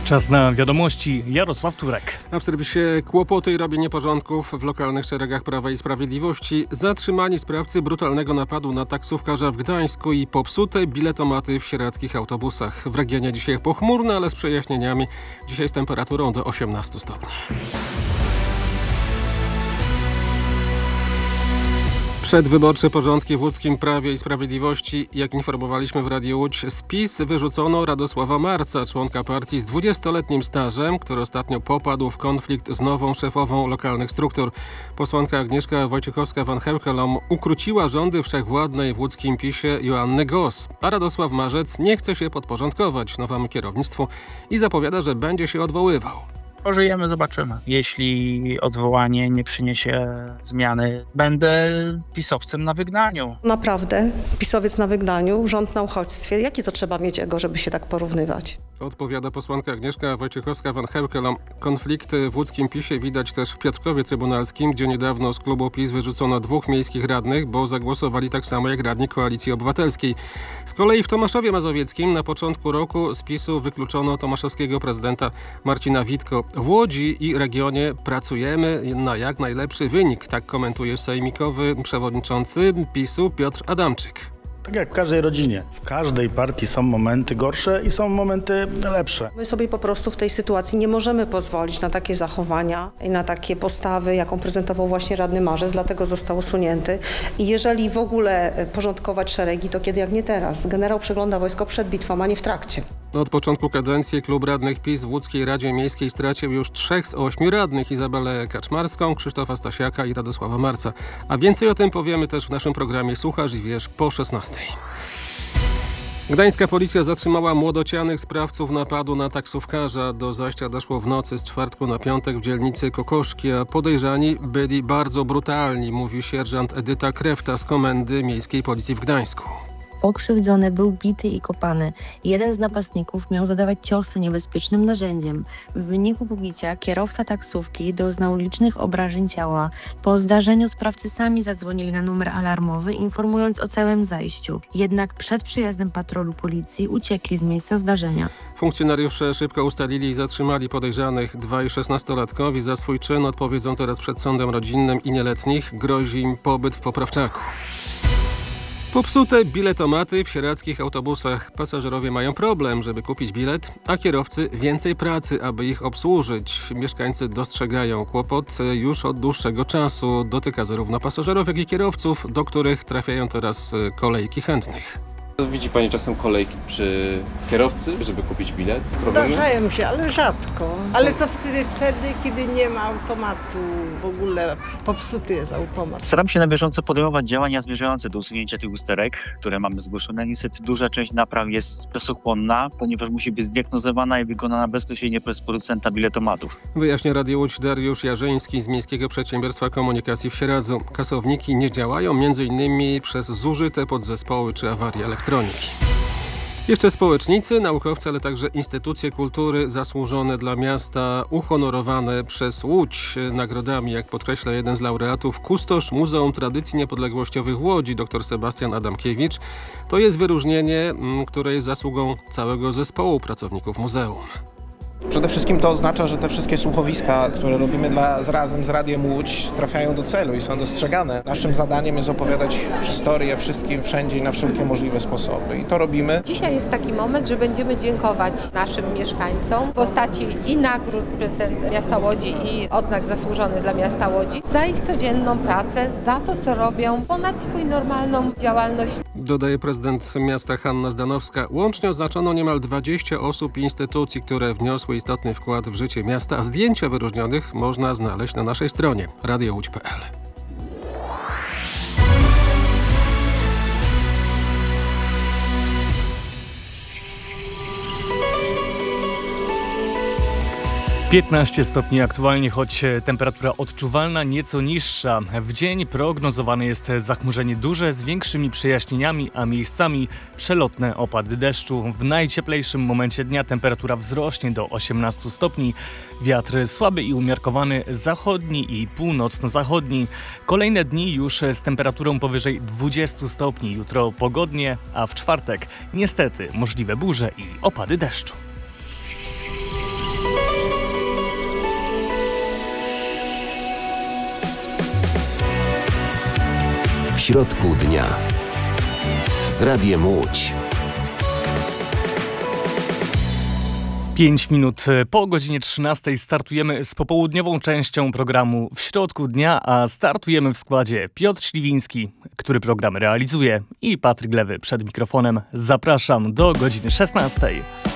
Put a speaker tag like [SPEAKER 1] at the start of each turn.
[SPEAKER 1] Czas na wiadomości. Jarosław Turek.
[SPEAKER 2] A w serwisie kłopoty i robienie porządków w lokalnych szeregach Prawa i Sprawiedliwości. Zatrzymani sprawcy brutalnego napadu na taksówkarza w Gdańsku i popsute biletomaty w sieradzkich autobusach. W regionie dzisiaj pochmurno, ale z przejaśnieniami. Dzisiaj z temperaturą do 18 stopni. Przedwyborcze porządki w łódzkim Prawie i Sprawiedliwości. Jak informowaliśmy w Radiu Łódź, z PiS wyrzucono Radosława Marca, członka partii z 20-letnim stażem, który ostatnio popadł w konflikt z nową szefową lokalnych struktur. Posłanka Agnieszka Wojciechowska-Van Heukelom ukróciła rządy wszechwładnej w łódzkim PiS-ie Joanny Gos. A Radosław Marzec nie chce się podporządkować nowemu kierownictwu i zapowiada, że będzie się odwoływał.
[SPEAKER 3] Pożyjemy, zobaczymy. Jeśli odwołanie nie przyniesie zmiany, będę pisowcem na wygnaniu.
[SPEAKER 4] Naprawdę, pisowiec na wygnaniu, rząd na uchodźstwie. Jakie to trzeba mieć ego, żeby się tak porównywać?
[SPEAKER 2] Odpowiada posłanka Agnieszka Wojciechowska-Van Heukelom. Konflikty w łódzkim PiS-ie widać też w Piotrkowie Trybunalskim, gdzie niedawno z klubu PiS wyrzucono 2 miejskich radnych, bo zagłosowali tak samo jak radni Koalicji Obywatelskiej. Z kolei w Tomaszowie Mazowieckim na początku roku z PiS-u wykluczono tomaszowskiego prezydenta Marcina Witko. W Łodzi i regionie pracujemy na jak najlepszy wynik, tak komentuje sejmikowy przewodniczący PiS-u Piotr Adamczyk.
[SPEAKER 5] Tak jak w każdej rodzinie. W każdej partii są momenty gorsze i są momenty lepsze.
[SPEAKER 4] My sobie po prostu w tej sytuacji nie możemy pozwolić na takie zachowania i na takie postawy, jaką prezentował właśnie radny Marzec, dlatego został usunięty. I jeżeli w ogóle porządkować szeregi, to kiedy jak nie teraz. Generał przegląda wojsko przed bitwą, a nie w trakcie.
[SPEAKER 2] Od początku kadencji klub radnych PiS w Łódzkiej Radzie Miejskiej stracił już 3 z 8 radnych: Izabelę Kaczmarską, Krzysztofa Stasiaka i Radosława Marca. A więcej o tym powiemy też w naszym programie Słuchasz i Wiesz po 16. Gdańska policja zatrzymała młodocianych sprawców napadu na taksówkarza. Do zajścia doszło w nocy z czwartku na piątek w dzielnicy Kokoszki, a podejrzani byli bardzo brutalni, mówi sierżant Edyta Krefta z Komendy Miejskiej Policji w Gdańsku.
[SPEAKER 6] Pokrzywdzony był bity i kopany. Jeden z napastników miał zadawać ciosy niebezpiecznym narzędziem. W wyniku pobicia kierowca taksówki doznał licznych obrażeń ciała. Po zdarzeniu sprawcy sami zadzwonili na numer alarmowy, informując o całym zajściu. Jednak przed przyjazdem patrolu policji uciekli z miejsca zdarzenia.
[SPEAKER 2] Funkcjonariusze szybko ustalili i zatrzymali podejrzanych. 2- i 16-latkowi za swój czyn odpowiedzą teraz przed sądem rodzinnym i nieletnich. Grozi im pobyt w poprawczaku. Popsute biletomaty w sieradzkich autobusach. Pasażerowie mają problem, żeby kupić bilet, a kierowcy więcej pracy, aby ich obsłużyć. Mieszkańcy dostrzegają kłopot już od dłuższego czasu. Dotyka zarówno pasażerów, jak i kierowców, do których trafiają teraz kolejki chętnych.
[SPEAKER 7] Widzi Pani czasem kolejki przy kierowcy, żeby kupić bilet?
[SPEAKER 8] Zdarzają się, ale rzadko. Ale to wtedy, kiedy nie ma automatu, w ogóle popsuty jest automat.
[SPEAKER 3] Staram się na bieżąco podejmować działania zmierzające do usunięcia tych usterek, które mamy zgłoszone. Niestety duża część napraw jest czasochłonna, ponieważ musi być zdiagnozowana i wykonana bezpośrednio przez producenta biletomatów.
[SPEAKER 2] Wyjaśnia Radio Łódź Dariusz Jarzyński z Miejskiego Przedsiębiorstwa Komunikacji w Sieradzu. Kasowniki nie działają m.in. przez zużyte podzespoły czy awarie elektroniki. Jeszcze społecznicy, naukowcy, ale także instytucje kultury zasłużone dla miasta, uhonorowane przez Łódź nagrodami, jak podkreśla jeden z laureatów, kustosz Muzeum Tradycji Niepodległościowych w Łodzi, dr Sebastian Adamkiewicz. To jest wyróżnienie, które jest zasługą całego zespołu pracowników muzeum.
[SPEAKER 9] Przede wszystkim to oznacza, że te wszystkie słuchowiska, które robimy razem z Radiem Łódź, trafiają do celu i są dostrzegane. Naszym zadaniem jest opowiadać historię wszystkim, wszędzie i na wszelkie możliwe sposoby. I to robimy.
[SPEAKER 10] Dzisiaj jest taki moment, że będziemy dziękować naszym mieszkańcom w postaci i nagród prezydenta miasta Łodzi i odznak zasłużony dla miasta Łodzi za ich codzienną pracę, za to, co robią ponad swój normalną działalność.
[SPEAKER 2] Dodaje prezydent miasta Hanna Zdanowska. Łącznie oznaczono niemal 20 osób i instytucji, które wniosły istotny wkład w życie miasta, a zdjęcia wyróżnionych można znaleźć na naszej stronie radiołódź.pl.
[SPEAKER 1] Piętnaście stopni aktualnie, choć temperatura odczuwalna nieco niższa. W dzień prognozowane jest zachmurzenie duże z większymi przejaśnieniami, a miejscami przelotne opady deszczu. W najcieplejszym momencie dnia temperatura wzrośnie do 18 stopni. Wiatr słaby i umiarkowany zachodni i północno-zachodni. Kolejne dni już z temperaturą powyżej 20 stopni. Jutro pogodnie, a w czwartek niestety możliwe burze i opady deszczu.
[SPEAKER 11] środku dnia. Z Radiem Łódź.
[SPEAKER 1] 5 minut po godzinie 13 startujemy z popołudniową częścią programu W środku dnia, a startujemy w składzie Piotr Śliwiński, który program realizuje, i Patryk Lewy przed mikrofonem. Zapraszam do godziny 16.